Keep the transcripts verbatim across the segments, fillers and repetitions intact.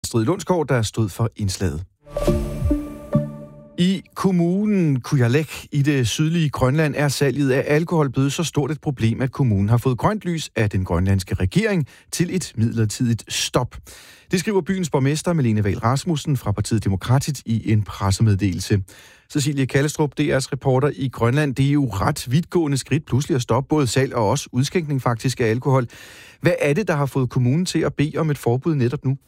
Strid Lundsgaard, der stod for indslaget. I kommunen Kujalleq i det sydlige Grønland er salget af alkohol blevet så stort et problem, at kommunen har fået grønt lys af den grønlandske regering til et midlertidigt stop. Det skriver byens borgmester Malene Wahl Rasmussen fra partiet Demokratisk i en pressemeddelelse. Cecilie Kallestrup, D R's reporter i Grønland, det er jo ret vidtgående skridt pludselig at stoppe både salg og også udskænkning faktisk af alkohol. Hvad er det, der har fået kommunen til at bede om et forbud netop nu?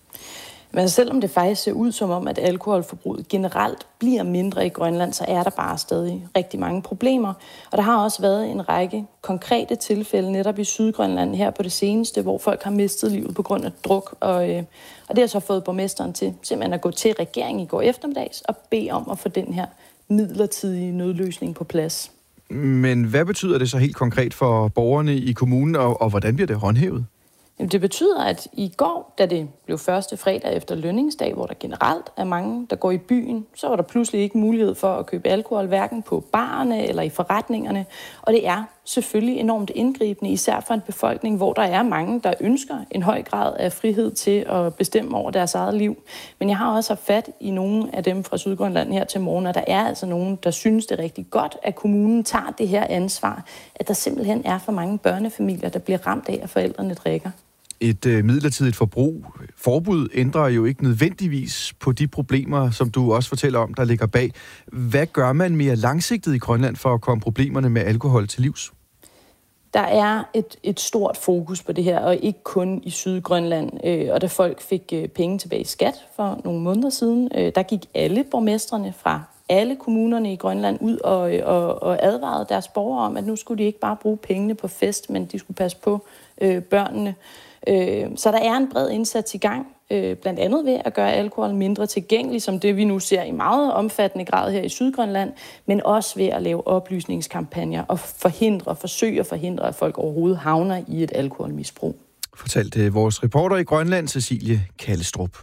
Men selvom det faktisk ser ud som om, at alkoholforbruget generelt bliver mindre i Grønland, så er der bare stadig rigtig mange problemer. Og der har også været en række konkrete tilfælde netop i Sydgrønland her på det seneste, hvor folk har mistet livet på grund af druk. Og, øh, og det har så fået borgmesteren til simpelthen at gå til regeringen i går eftermiddags og bede om at få den her midlertidige nødløsning på plads. Men hvad betyder det så helt konkret for borgerne i kommunen, og, og hvordan bliver det håndhævet? Det betyder, at i går, da det blev første fredag efter lønningsdag, hvor der generelt er mange, der går i byen, så var der pludselig ikke mulighed for at købe alkohol, hverken på barerne eller i forretningerne. Og det er selvfølgelig enormt indgribende, især for en befolkning, hvor der er mange, der ønsker en høj grad af frihed til at bestemme over deres eget liv. Men jeg har også haft fat i nogle af dem fra Sydgrønland her til morgen, og der er altså nogen, der synes det er rigtig godt, at kommunen tager det her ansvar, at der simpelthen er for mange børnefamilier, der bliver ramt af, at forældrene drikker. Et øh, midlertidigt forbrug, forbud ændrer jo ikke nødvendigvis på de problemer, som du også fortæller om, der ligger bag. Hvad gør man mere langsigtet i Grønland for at komme problemerne med alkohol til livs? Der er et, et stort fokus på det her, og ikke kun i Sydgrønland. Øh, og da folk fik øh, penge tilbage i skat for nogle måneder siden, øh, der gik alle borgmestrene fra alle kommunerne i Grønland ud og, og, og advarede deres borgere om, at nu skulle de ikke bare bruge pengene på fest, men de skulle passe på øh, børnene. Så der er en bred indsats i gang, blandt andet ved at gøre alkohol mindre tilgængelig, som det vi nu ser i meget omfattende grad her i Sydgrønland, men også ved at lave oplysningskampagner og forhindre, forsøge at forhindre, at folk overhovedet havner i et alkoholmisbrug. Fortalte vores reporter i Grønland, Cecilie Kallestrup.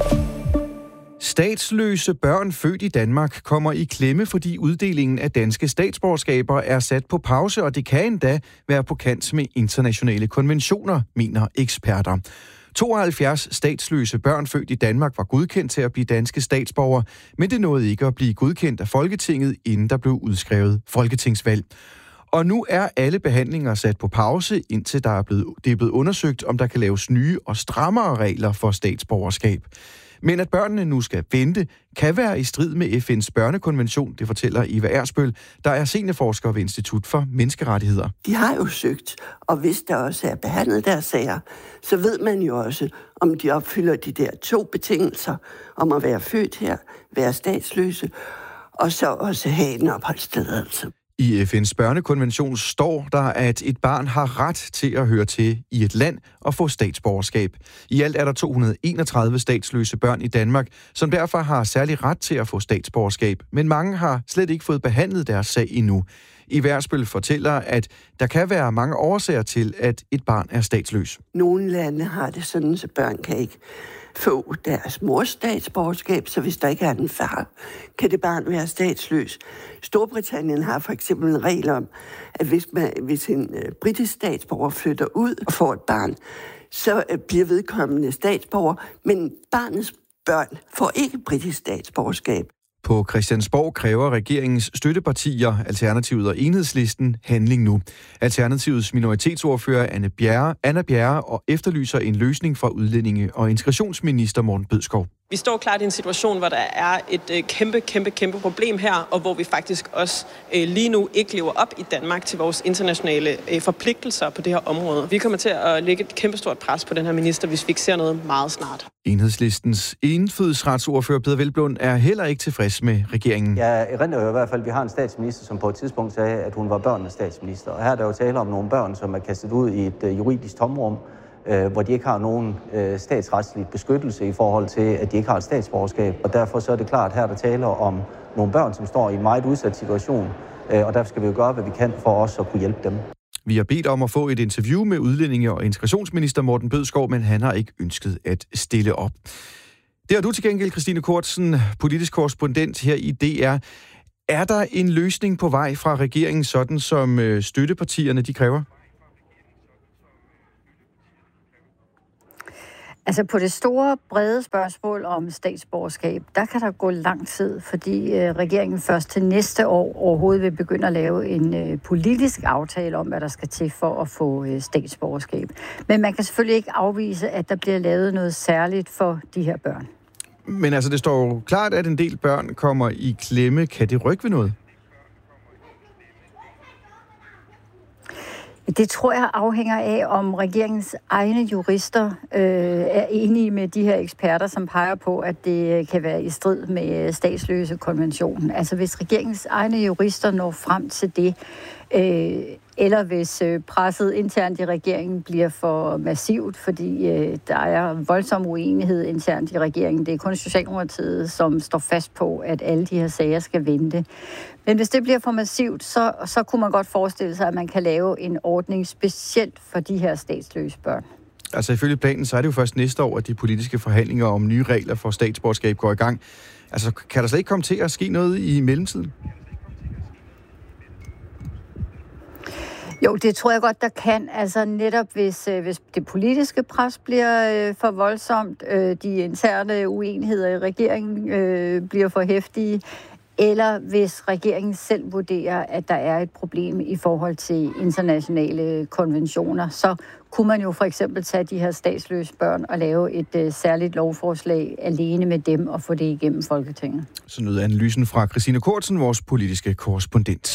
Statsløse børn født i Danmark kommer i klemme, fordi uddelingen af danske statsborgerskaber er sat på pause, og det kan endda være på kant med internationale konventioner, mener eksperter. tooghalvfjerds statsløse børn født i Danmark var godkendt til at blive danske statsborgere, men det nåede ikke at blive godkendt af Folketinget, inden der blev udskrevet folketingsvalg. Og nu er alle behandlinger sat på pause, indtil der er blevet, det er blevet undersøgt, om der kan laves nye og strammere regler for statsborgerskab. Men at børnene nu skal vente, kan være i strid med F N's børnekonvention, det fortæller Eva Ersbøl, der er seniorforsker ved Institut for Menneskerettigheder. De har jo søgt, og hvis der også er behandlet deres sager, så ved man jo også, om de opfylder de der to betingelser om at være født her, være statsløse, og så også have en opholdstilladelse. I F N's børnekonvention står der, at et barn har ret til at høre til i et land og få statsborgerskab. I alt er der to hundrede og enogtredive statsløse børn i Danmark, som derfor har særlig ret til at få statsborgerskab. Men mange har slet ikke fået behandlet deres sag endnu. Eva Ersbøl fortæller, at der kan være mange årsager til, at et barn er statsløs. Nogle lande har det sådan, så børn kan ikke få deres mors statsborgerskab, så hvis der ikke er en far, kan det barn være statsløs. Storbritannien har for eksempel en regel om, at hvis, man, hvis en uh, britisk statsborger flytter ud og får et barn, så uh, bliver vedkommende statsborger, men barnets børn får ikke britisk statsborgerskab. På Christiansborg kræver regeringens støttepartier, Alternativet og Enhedslisten, handling nu. Alternativets minoritetsordfører Anne Bjerre, Anna Bjerre og efterlyser en løsning fra udlændinge- og integrationsminister Morten Bødskov. Vi står klart i en situation, hvor der er et øh, kæmpe, kæmpe, kæmpe problem her, og hvor vi faktisk også øh, lige nu ikke lever op i Danmark til vores internationale øh, forpligtelser på det her område. Vi kommer til at lægge et kæmpestort pres på den her minister, hvis vi ikke ser noget meget snart. Enhedslistens indfødsretsordfører Peder Hvelplund er heller ikke tilfreds med regeringen. Jeg erindrer jo i hvert fald, at vi har en statsminister, som på et tidspunkt sagde, at hun var børnenes statsminister. Og her er der jo tale om nogle børn, som er kastet ud i et uh, juridisk tomrum, uh, hvor de ikke har nogen uh, statsretslig beskyttelse i forhold til, at de ikke har et statsborgerskab. Og derfor så er det klart, at her der taler om nogle børn, som står i en meget udsat situation. Uh, og derfor skal vi jo gøre, hvad vi kan for også at kunne hjælpe dem. Vi har bedt om at få et interview med udlændinge- og integrationsminister Morten Bødskov, men han har ikke ønsket at stille op. Det har du til gengæld, Christine Kortsen, politisk korrespondent her i D R. Er der en løsning på vej fra regeringen, sådan som støttepartierne de kræver? Altså på det store, brede spørgsmål om statsborgerskab, der kan der gå lang tid, fordi øh, regeringen først til næste år overhovedet vil begynde at lave en øh, politisk aftale om, hvad der skal til for at få øh, statsborgerskab. Men man kan selvfølgelig ikke afvise, at der bliver lavet noget særligt for de her børn. Men altså, det står jo klart, at en del børn kommer i klemme. Kan det rykke ved noget? Det tror jeg afhænger af, om regeringens egne jurister øh, er enige med de her eksperter, som peger på, at det kan være i strid med statsløsekonventionen. Altså hvis regeringens egne jurister når frem til det, øh, eller hvis øh, presset internt i regeringen bliver for massivt, fordi øh, der er voldsom uenighed internt i regeringen. Det er kun Socialdemokratiet, som står fast på, at alle de her sager skal vente. Men hvis det bliver for massivt, så, så kunne man godt forestille sig, at man kan lave en ordning specielt for de her statsløse børn. Altså ifølge planen, så er det jo først næste år, at de politiske forhandlinger om nye regler for statsborgerskab går i gang. Altså kan der slet ikke komme til at ske noget i mellemtiden? Jo, det tror jeg godt, der kan. Altså netop hvis, øh, hvis det politiske pres bliver øh, for voldsomt, øh, de interne uenigheder i regeringen øh, bliver for heftige, eller hvis regeringen selv vurderer, at der er et problem i forhold til internationale konventioner, så kunne man jo for eksempel tage de her statsløse børn og lave et øh, særligt lovforslag alene med dem og få det igennem Folketinget. Så nød analysen fra Christine Kortsen, vores politiske korrespondent.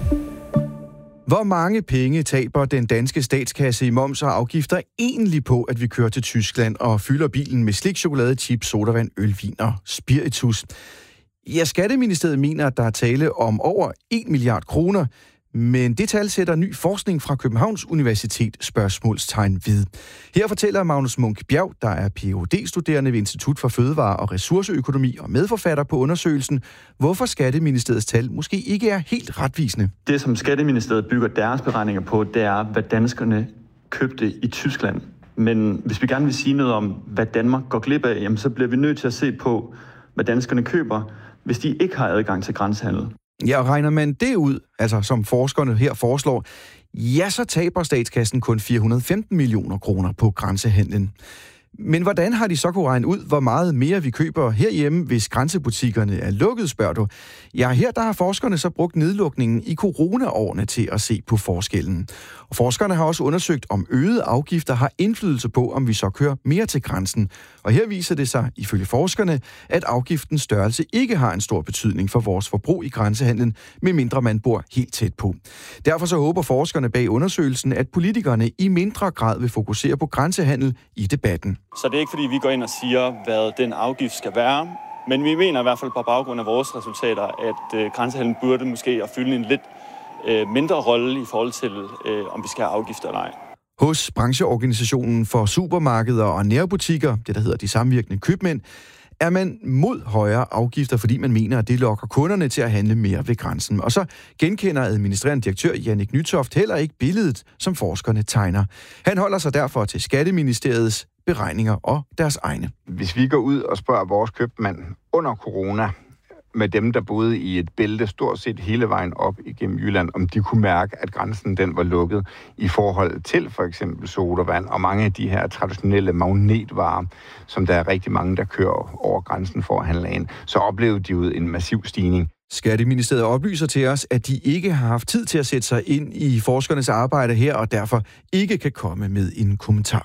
Hvor mange penge taber den danske statskasse i moms og afgifter egentlig på, at vi kører til Tyskland og fylder bilen med slik, chokolade, chips, sodavand, øl, vin og spiritus? Ja, Skatteministeriet mener, at der er tale om over en milliard kroner, men det tal sætter ny forskning fra Københavns Universitet spørgsmålstegn ved. Her fortæller Magnus Munk Bjerg, der er P H D-studerende ved Institut for Fødevare- og Ressourceøkonomi og medforfatter på undersøgelsen, hvorfor Skatteministeriets tal måske ikke er helt retvisende. Det, som Skatteministeriet bygger deres beregninger på, det er, hvad danskerne købte i Tyskland. Men hvis vi gerne vil sige noget om, hvad Danmark går glip af, jamen, så bliver vi nødt til at se på, hvad danskerne køber, hvis de ikke har adgang til grænsehandel. Ja, og regner man det ud, altså som forskerne her foreslår, ja, så taber statskassen kun fire hundrede og femten millioner kroner på grænsehandlen. Men hvordan har de så kunne regne ud, hvor meget mere vi køber herhjemme, hvis grænsebutikkerne er lukket, spørger du? Ja, her der har forskerne så brugt nedlukningen i coronaårene til at se på forskellen. Og forskerne har også undersøgt, om øgede afgifter har indflydelse på, om vi så kører mere til grænsen. Og her viser det sig, ifølge forskerne, at afgiftens størrelse ikke har en stor betydning for vores forbrug i grænsehandlen, medmindre man bor helt tæt på. Derfor så håber forskerne bag undersøgelsen, at politikerne i mindre grad vil fokusere på grænsehandel i debatten. Så det er ikke, fordi vi går ind og siger, hvad den afgift skal være, men vi mener i hvert fald på baggrund af vores resultater, at øh, grænsehandlen burde måske at fylde en lidt øh, mindre rolle i forhold til, øh, om vi skal have afgifter eller ej. Hos brancheorganisationen for supermarkeder og nærbutikker, det der hedder De Samvirkende Købmænd, er man mod højere afgifter, fordi man mener, at det lokker kunderne til at handle mere ved grænsen. Og så genkender administrerende direktør Jannik Nytoft heller ikke billedet, som forskerne tegner. Han holder sig derfor til Skatteministeriets beregninger og deres egne. Hvis vi går ud og spørger vores købmand under corona, med dem, der boede i et bælte stort set hele vejen op igennem Jylland, om de kunne mærke, at grænsen den var lukket i forhold til for eksempel sodavand og mange af de her traditionelle magnetvarer, som der er rigtig mange, der kører over grænsen for at handle ind, så oplevede de jo en massiv stigning. Skatteministeriet oplyser til os, at de ikke har haft tid til at sætte sig ind i forskernes arbejde her, og derfor ikke kan komme med en kommentar.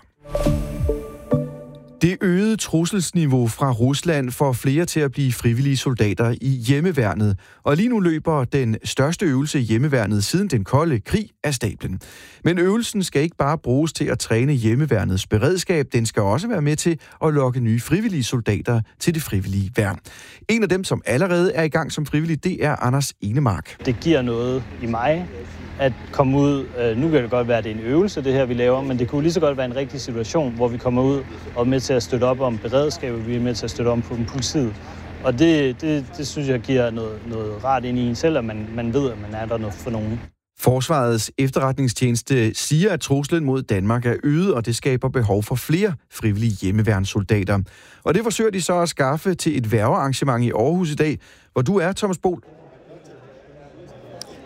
Det øgede trusselsniveau fra Rusland får flere til at blive frivillige soldater i hjemmeværnet, og lige nu løber den største øvelse i hjemmeværnet siden den kolde krig af stablen. Men øvelsen skal ikke bare bruges til at træne hjemmeværnets beredskab, den skal også være med til at lokke nye frivillige soldater til det frivillige værn. En af dem, som allerede er i gang som frivillig, det er Anders Enemark. Det giver noget i mig at komme ud. Nu kan det godt være, at det er en øvelse, det her, vi laver, men det kunne lige så godt være en rigtig situation, hvor vi kommer ud og er med til at støtte op om beredskabet, vi er med til at støtte op på politiet. Og det, det, det synes jeg giver noget, noget rart ind i en selv, at man, man ved, at man er der for nogen. Forsvarets efterretningstjeneste siger, at truslen mod Danmark er øget, og det skaber behov for flere frivillige hjemmeværnssoldater. Og det forsøger de så at skaffe til et værgearrangement i Aarhus i dag, hvor du er, Thomas Bohl.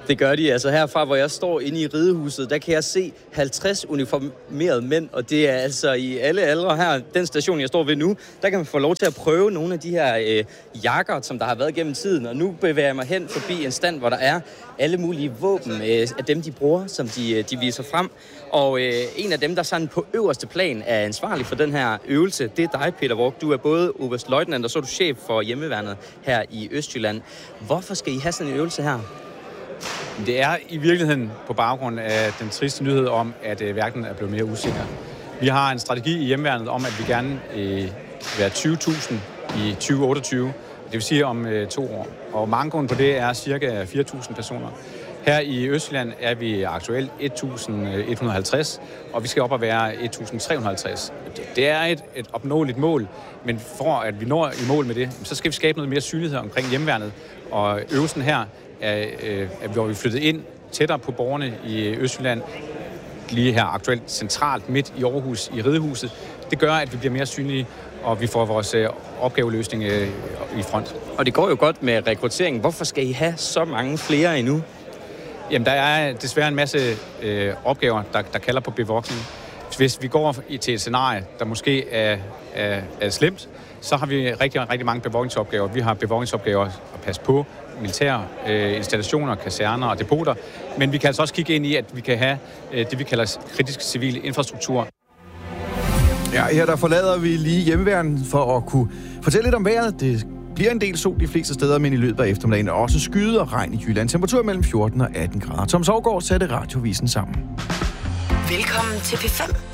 Det gør de. Altså herfra, hvor jeg står inde i Ridehuset, der kan jeg se halvtreds uniformerede mænd, og det er altså i alle aldre her. Den station, jeg står ved nu, der kan man få lov til at prøve nogle af de her øh, jakker, som der har været gennem tiden. Og nu bevæger jeg mig hen forbi en stand, hvor der er alle mulige våben øh, af dem, de bruger, som de, de viser frem. Og øh, en af dem, der sådan på øverste plan er ansvarlig for den her øvelse, det er dig, Peter Walk. Du er både oberstløjtnant, og så er du chef for hjemmeværnet her i Østjylland. Hvorfor skal I have sådan en øvelse her? Det er i virkeligheden på baggrund af den triste nyhed om, at øh, verden er blevet mere usikker. Vi har en strategi i hjemmeværnet om, at vi gerne øh, vil være tyve tusind i tyve otteogtyve, det vil sige om øh, to år. Og mankoen på det er cirka fire tusind personer. Her i Østjylland er vi aktuelt et tusind et hundrede og halvtreds, og vi skal op og være et tusind tre hundrede og halvtreds. Det er et, et opnåeligt mål, men for at vi når i mål med det, så skal vi skabe noget mere synlighed omkring hjemmeværnet. Og øvelsen her er, øh, hvor vi flyttet ind tættere på borgerne i Østjylland, lige her aktuelt centralt midt i Aarhus i Ridehuset. Det gør, at vi bliver mere synlige, og vi får vores øh, opgaveløsning øh, i front. Og det går jo godt med rekrutteringen. Hvorfor skal I have så mange flere endnu? Jamen, der er desværre en masse øh, opgaver, der, der kalder på bevogtning. Hvis vi går til et scenarie, der måske er, er, er slemt, så har vi rigtig, rigtig mange bevogtningsopgaver. Vi har bevogtningsopgaver at passe på militære øh, installationer, kaserner og depoter. Men vi kan altså også kigge ind i, at vi kan have øh, det, vi kalder kritisk civil infrastruktur. Ja, her der forlader vi lige hjemmeværnet for at kunne fortælle lidt om vejret. Det bliver en del sol de fleste steder, men i løbet af eftermiddagen er også skyde og regn i Jylland. Temperatur mellem fjorten og atten grader. Tom Sovgaard satte radiovisen sammen. Velkommen til P fem.